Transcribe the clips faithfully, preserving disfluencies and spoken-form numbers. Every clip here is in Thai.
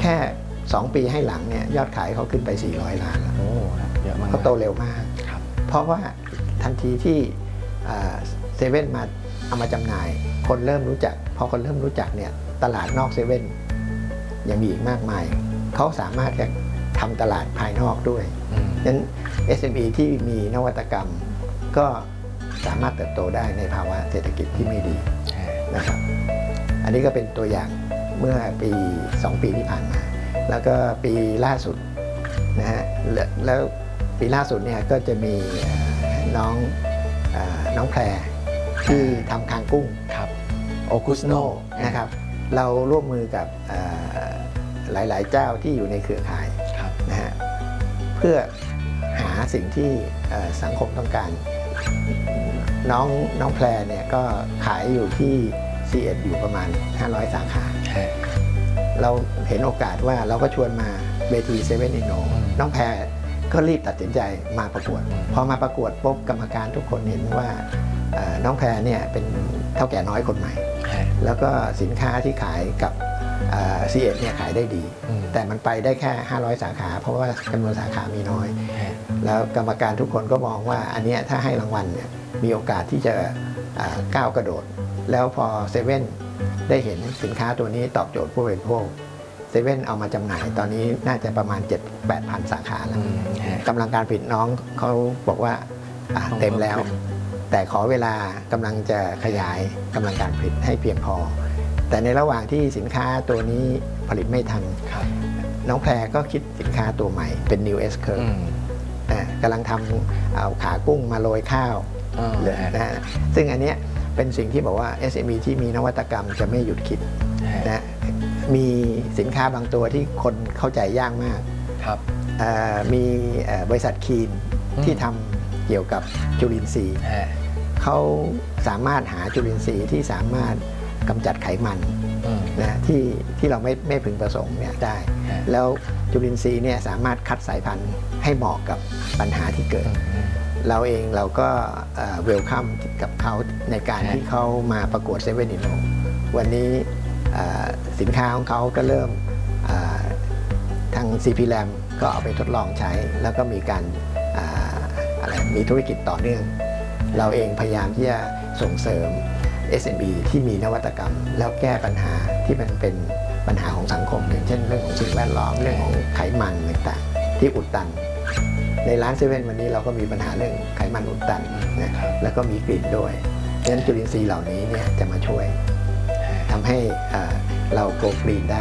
ค่สองปีให้หลังเนี่ยยอดขายเขาขึ้นไปสี่ร้อยล้านแล้วโอ้เยอะมากเขาโตเร็วมากเพราะว่าทันทีที่เซเว่นมาเอามาจำหน่ายคนเริ่มรู้จักพอคนเริ่มรู้จักเนี่ยตลาดนอกเซเว่นยังมีอีกมากมายเขาสามารถจะทำตลาดภายนอกด้วยฉะนั้น เอส เอ็ม อี ที่มีนวัตกรรมก็สามารถเติบโตได้ในภาวะเศรษฐกิจที่ไม่ดีนะครับอันนี้ก็เป็นตัวอย่างเมื่อปีสองปีที่ผ่านมาแล้วก็ปีล่าสุดนะฮะแล้วปีล่าสุดเนี่ยก็จะมีน้องน้องแพรที่ทำคางกุ้งโอคุสโนนะครับเราร่วมมือกับหลายๆเจ้าที่อยู่ในเครือข่ายนะฮะเพื่อหาสิ่งที่สังคมต้องการน้องน้องแพรเนี่ยก็ขายอยู่ที่ ซี เอ็ด อยู่ประมาณห้าร้อยสาขาเราเห็นโอกาสว่าเราก็ชวนมาเวทีเซเว่นอินโนน้องแพรก็รีบตัดสินใจมาประกวดพอมาประกวดปุ๊บกรรมการทุกคนเห็นว่าน้องแพรเนี่ยเป็นเท่าแก่น้อยคนใหม่แล้วก็สินค้าที่ขายกับ ซี เอ็ด เนี่ยขายได้ดีแต่มันไปได้แค่ห้าร้อยสาขาเพราะว่าจำนวนสาขามีน้อยแล้วกรรมการทุกคนก็มองว่าอันนี้ถ้าให้รางวัลเนี่ยมีโอกาสที่จะก้าวกระโดดแล้วพอเซเว่นได้เห็นสินค้าตัวนี้ตอบโจทย์ผู้บริโภคเซเว่นเอามาจำหน่ายตอนนี้น่าจะประมาณ เจ็ดถึงแปดพัน สาขาแล้วกำลังการผลิตน้องเขาบอกว่าเต็มแล้วแต่ขอเวลากำลังจะขยายกำลังการผลิตให้เพียงพอแต่ในระหว่างที่สินค้าตัวนี้ผลิตไม่ทันน้องแพรก็คิดสินค้าตัวใหม่เป็น New S Curve กำลังทำเอาขากุ้งมาโรยข้าวเลยนะซึ่งอันนี้เป็นสิ่งที่บอกว่า เอส เอ็ม อี ที่มีนวัตกรรมจะไม่หยุดคิดนะมีสินค้าบางตัวที่คนเข้าใจยากมากมีบริษัทคีนที่ทำเกี่ยวกับจุลินทรีย์เขาสามารถหาจุลินทรีย์ที่สามารถกำจัดไขมันนะที่ที่เราไม่ไม่พึงประสงค์เนี่ยได้แล้วจุลินทรีย์เนี่ยสามารถคัดสายพันธุ์ให้เหมาะกับปัญหาที่เกิดเราเองเราก็เวลคัมกับเขาในการที่เขามาประกวดเซเว่นอินโนวันนี้สินค้าของเขาก็เริ่มทาง ซี พี แลม ก็เอาไปทดลองใช้แล้วก็มีการอะไรมีธุรกิจต่อเนื่องเราเองพยายามที่จะส่งเสริม เอส เอ็ม อี ที่มีนวัตกรรมแล้วแก้ปัญหาที่มันเป็นปัญหาของสังคมอย่างเช่นเรื่องของสิ่งแวดล้อมเรื่องของไขมันต่างๆที่อุดตันในร้านเซเว่นวันนี้เราก็มีปัญหาเรื่องไขมันอุดตันนะแล้วก็มีกลิ่นด้วยดังนั้นจุลินทรีย์เหล่านี้เนี่ยจะมาช่วยทำให้เราโกลกรีนได้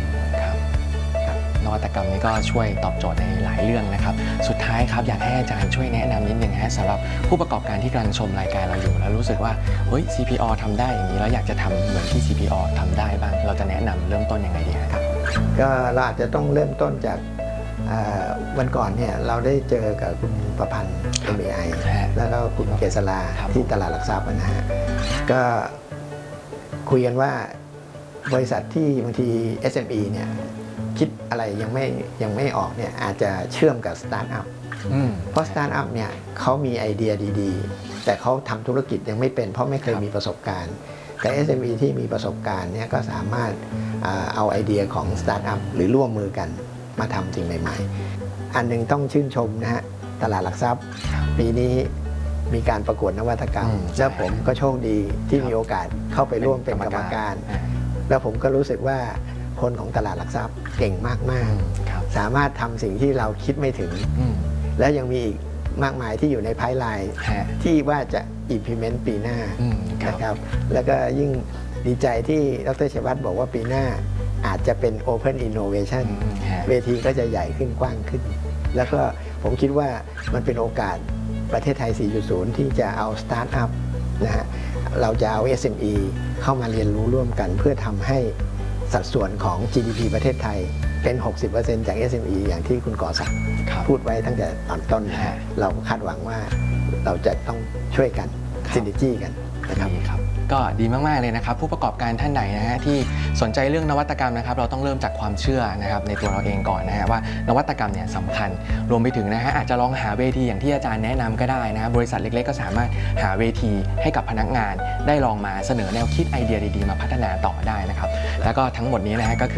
นวัตกรรมนี้ก็ช่วยตอบโจทย์ในหลายเรื่องนะครับสุดท้ายครับอยากให้อาจารย์ช่วยแนะนำนิดนึงฮะสำหรับผู้ประกอบการที่กำลังชมรายการเราอยู่แล้วรู้สึกว่าเฮ้ย ซี พี โอ ทำได้อย่างนี้แล้วอยากจะทำเหมือนที่ ซี พี โอ ทำได้บ้างเราจะแนะนำเริ่มต้นยังไงดีครับก็เราอาจจะต้องเริ่มต้นจากวันก่อนเนี่ยเราได้เจอกับคุณประพันธ์ เอ็ม เอ ไอ แล้วก็คุณเกษราที่ตลาดหลักทรัพย์นะฮะก็คุยกันว่าบริษัทที่บางที เอส เอ็ม อี เนี่ยคิดอะไรยังไม่ยังไม่ออกเนี่ยอาจจะเชื่อมกับสตาร์ทอัพเพราะสตาร์ทอัพเนี่ยเขามีไอเดียดีๆแต่เขาทำธุรกิจยังไม่เป็นเพราะไม่เคยมีประสบการณ์แต่ เอส เอ็ม อี ที่มีประสบการณ์เนี่ยก็สามารถเอาไอเดียของสตาร์ทอัพหรือร่วมมือกันมาทำสิ่งใหม่ๆอันหนึ่งต้องชื่นชมนะฮะตลาดหลักทรัพย์ปีนี้มีการประกวดนวัตกรรมแล้วผมก็โชคดีที่มีโอกาสเข้าไปร่วมเป็นกรรมการแล้วผมก็รู้สึกว่าคนของตลาดหลักทรัพย์เก่งมากๆสามารถทำสิ่งที่เราคิดไม่ถึงและยังมีอีกมากมายที่อยู่ในไพป์ไลน์ที่ว่าจะ implement ปีหน้านะครับแล้วก็ยิ่งดีใจที่ดร.ชัยวัฒน์บอกว่าปีหน้าอาจจะเป็น Open Innovation เวทีก็จะใหญ่ขึ้นกว้างขึ้นแล้วก็ผมคิดว่ามันเป็นโอกาสประเทศไทย สี่จุดศูนย์ ที่จะเอาสตาร์ทอัพนะฮะเราจะเอา เอส เอ็ม อี เข้ามาเรียนรู้ร่วมกันเพื่อทำให้สัดส่วนของ จี ดี พี ประเทศไทยเป็น หกสิบเปอร์เซ็นต์ จาก เอส เอ็ม อี อย่างที่คุณก่อศักดิ์พูดไว้ตั้งแต่ตอนต้นเราคาดหวังว่าเราจะต้องช่วยกันซินดิจี้กันนะครับก็ดีมากๆเลยนะครับผู้ประกอบการท่านไหนนะฮะที่สนใจเรื่องนวัตกรรมนะครับเราต้องเริ่มจากความเชื่อนะครับในตัวเราเองก่อนนะฮะว่านวัตกรรมเนี่ยสำคัญรวมไปถึงนะฮะอาจจะลองหาเวทีอย่างที่อาจารย์แนะนำก็ได้นะบริษัทเล็กๆก็สามารถหาเวทีให้กับพนักงานได้ลองมาเสนอแนวคิดไอเดียดีๆมาพัฒนาต่อได้นะครับแล้วก็ทั้งหมดนี้นะฮะก็คือ